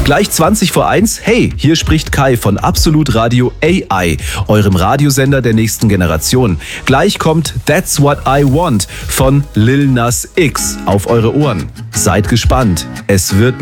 Gleich 20 vor 1. Hey, hier spricht Kai von Absolut Radio AI, eurem Radiosender der nächsten Generation. Gleich kommt That's What I Want von Lil Nas X auf eure Ohren. Seid gespannt. Es wird